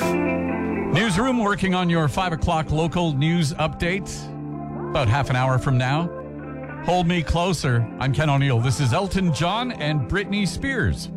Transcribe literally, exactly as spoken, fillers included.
Newsroom working on your five o'clock local news update about half an hour from now. Hold Me Closer. I'm Ken O'Neill. This is Elton John and Britney Spears.